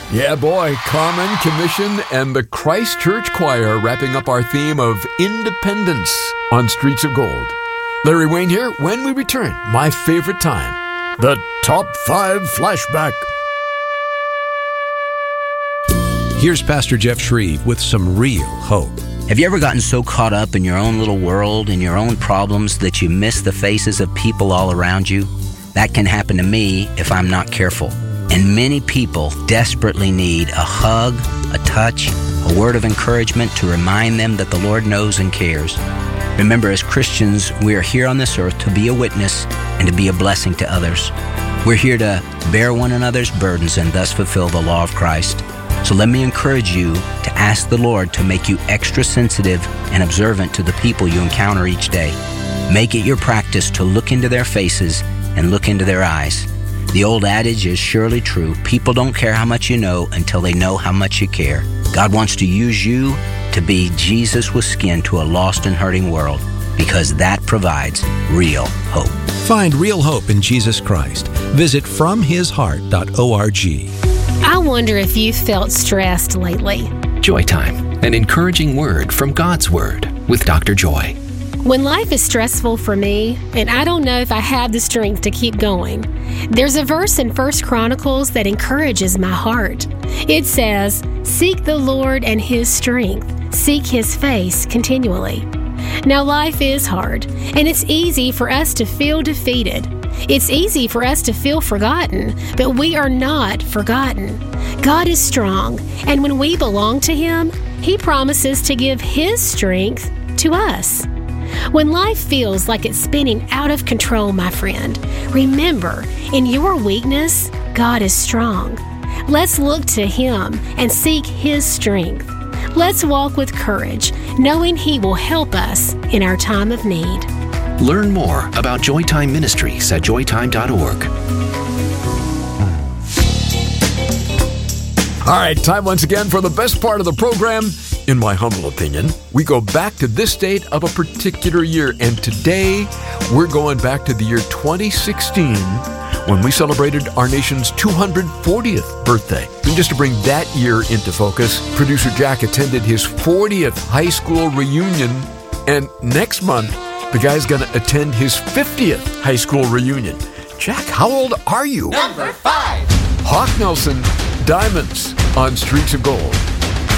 Yeah, boy, Carmen, Commission, and the Christ Church Choir wrapping up our theme of independence on Streets of Gold. Larry Wayne here. When we return, my favorite time, the Top 5 Flashback. Here's Pastor Jeff Shreve with some real hope. Have you ever gotten so caught up in your own little world and your own problems that you miss the faces of people all around you? That can happen to me if I'm not careful. And many people desperately need a hug, a touch, a word of encouragement to remind them that the Lord knows and cares. Remember, as Christians, we are here on this earth to be a witness and to be a blessing to others. We're here to bear one another's burdens and thus fulfill the law of Christ. So let me encourage you to ask the Lord to make you extra sensitive and observant to the people you encounter each day. Make it your practice to look into their faces and look into their eyes. The old adage is surely true. People don't care how much you know until they know how much you care. God wants to use you to be Jesus with skin to a lost and hurting world, because that provides real hope. Find real hope in Jesus Christ. Visit FromHisHeart.org. I wonder if you felt stressed lately. Joy Time, an encouraging word from God's Word with Dr. Joy. When life is stressful for me, and I don't know if I have the strength to keep going, there's a verse in 1 Chronicles that encourages my heart. It says, "Seek the Lord and His strength. Seek His face continually." Now, life is hard, and it's easy for us to feel defeated. It's easy for us to feel forgotten, but we are not forgotten. God is strong, and when we belong to Him, He promises to give His strength to us. When life feels like it's spinning out of control, my friend, remember, in your weakness, God is strong. Let's look to Him and seek His strength. Let's walk with courage, knowing He will help us in our time of need. Learn more about Joy Time Ministries at joytime.org. All right, time once again for the best part of the program. In my humble opinion, we go back to this date of a particular year, and today we're going back to the year 2016 when we celebrated our nation's 240th birthday. And just to bring that year into focus, producer Jack attended his 40th high school reunion, and next month, the guy's going to attend his 50th high school reunion. Jack, how old are you? Number 5. Hawk Nelson, Diamonds on Streets of Gold.